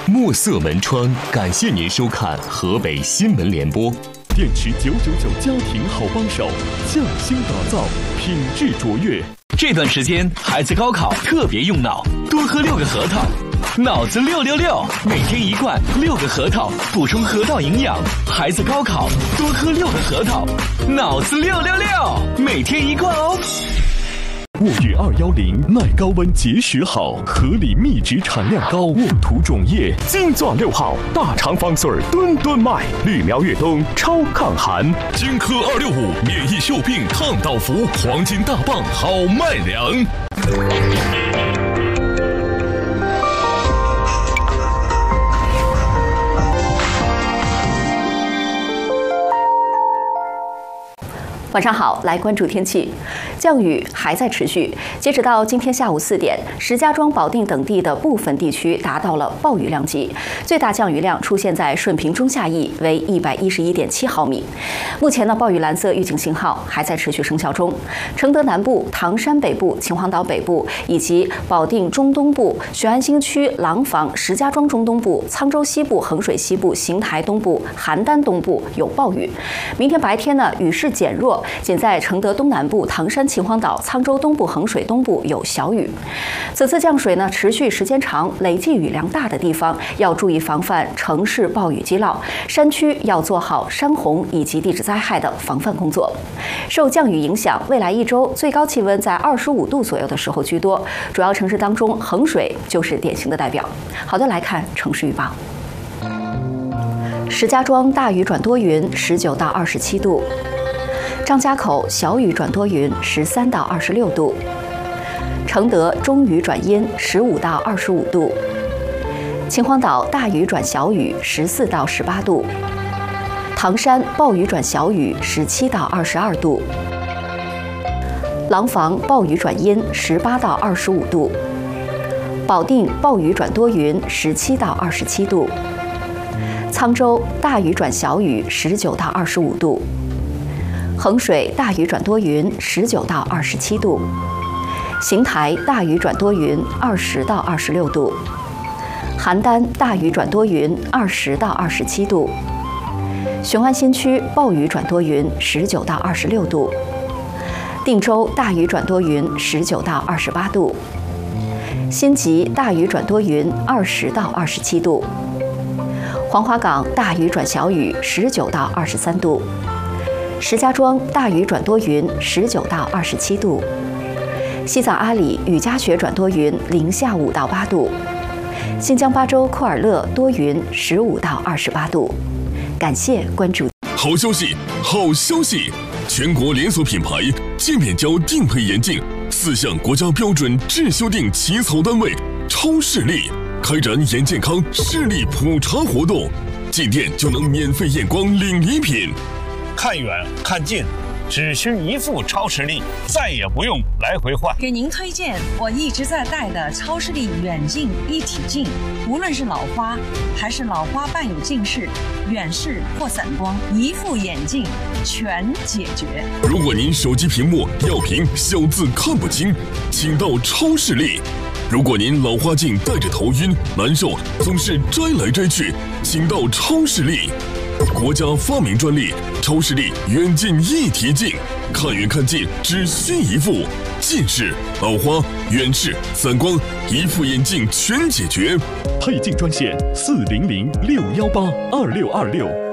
墨色门窗感谢您收看河北新闻联播。 电池999家庭好帮手，匠心打造，品质卓越。 这段时间孩子高考特别用脑，多喝6个核桃，脑子666，每天1罐6个核桃，补充河道营养。孩子高考多喝6个核桃，脑子666，每天1罐哦。 沃玉210耐高温结实好，合理密植产量高，沃土种业金钻6号，大肠房穗吨吨卖，绿苗越冬超抗寒， 荆轲265免疫锈病抗倒伏，黄金大棒好卖粮。 晚上好，来关注天气。降雨还在持续，截止到今天下午4点，石家庄、保定等地的部分地区达到了暴雨量级，最大降雨量出现在顺平中下邑，为111.7毫米。目前呢，暴雨蓝色预警信号还在持续生效中。承德南部、唐山北部、秦皇岛北部以及保定中东部、雄安新区、廊坊、石家庄中东部、沧州西部、衡水西部、邢台东部、邯郸东部有暴雨。明天白天呢，雨势减弱。仅在承德东南部、唐山、秦皇岛、沧州东部、衡水东部有小雨。此次降水呢，持续时间长，累计雨量大的地方要注意防范城市暴雨积涝，山区要做好山洪以及地质灾害的防范工作。受降雨影响，未来1周最高气温在25度左右的时候居多，主要城市当中，衡水就是典型的代表。好的，来看城市预报。石家庄大雨转多云，19到27度。张家口小雨转多云，13到26度；承德中雨转阴，15到25度；秦皇岛大雨转小雨，14到18度；唐山暴雨转小雨，17到22度；廊坊暴雨转阴，18到25度；保定暴雨转多云，17到27度；沧州大雨转小雨，19到25度。衡水大雨转多云，19到27度；邢台大雨转多云，20到26度；邯郸大雨转多云，20到27度；雄安新区暴雨转多云，19到26度；定州大雨转多云，19到28度；新集大雨转多云，20到27度；黄花岗大雨转小雨，19到23度；石家庄大雨转多云，19到27度；西藏阿里雨夹雪转多云，0下5到8度；新疆巴州库尔勒多云，15到28度。感谢关注。 好消息，好消息！全国连锁品牌界面胶定配眼镜4项国家标准质修订起草单位超视力开展眼健康视力普查活动，进店就能免费验光领礼品。 看远看近，只需一副超视力，再也不用来回换。 给您推荐我一直在戴的超视力远近一体镜，无论是老花还是老花伴有近视、远视或散光，一副眼镜全解决。 如果您手机屏幕要屏小字看不清，请到超视力。如果您老花镜戴着头晕难受，总是摘来摘去，请到超视力。国家发明专利超视力远近一体镜，看远看近只需一副，近视、老花、远视、散光，一副眼镜全解决。 配镜专线400-618-2626。